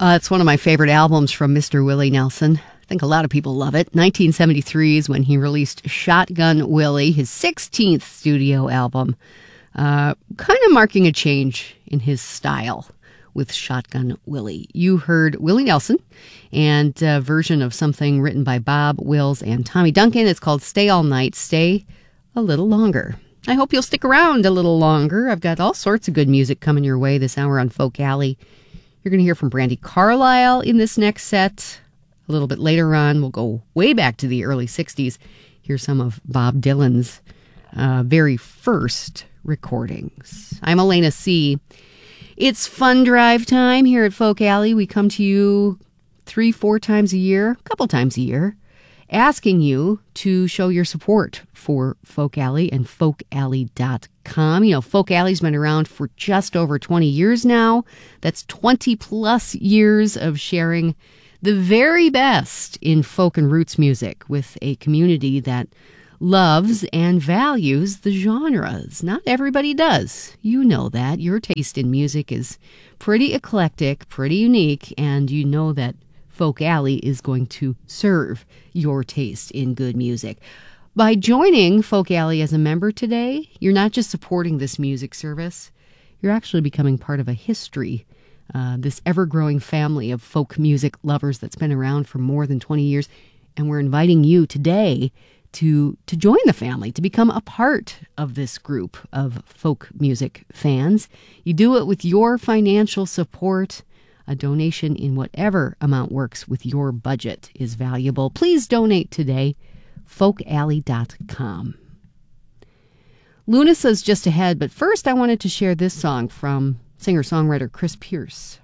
It's one of my favorite albums from Mr. Willie Nelson. I think a lot of people love it. 1973 is when he released Shotgun Willie, his 16th studio album, kind of marking a change in his style with Shotgun Willie. You heard Willie Nelson and a version of something written by Bob Wills and Tommy Duncan. It's called Stay All Night, Stay a Little Longer. I hope you'll stick around a little longer. I've got all sorts of good music coming your way this hour on Folk Alley. You're going to hear from Brandi Carlile in this next set. A little bit later on, we'll go way back to the early 60s. Here's some of Bob Dylan's very first recordings. I'm Elena C. It's fund drive time here at Folk Alley. We come to you 3-4 times a year, a couple times a year, asking you to show your support for Folk Alley and folkalley.com. You know, Folk Alley's been around for just over 20 years now. That's 20 plus years of sharing the very best in folk and roots music with a community that loves and values the genres. Not everybody does. You know that. Your taste in music is pretty eclectic, pretty unique, and you know that Folk Alley is going to serve your taste in good music. By joining Folk Alley as a member today, you're not just supporting this music service, you're actually becoming part of a history, this ever-growing family of folk music lovers that's been around for more than 20 years. And we're inviting you today to join the family, to become a part of this group of folk music fans. You do it with your financial support. A donation in whatever amount works with your budget is valuable. Please donate today, folkalley.com. Lunasa's just ahead, but first I wanted to share this song from singer-songwriter Chris Pierce.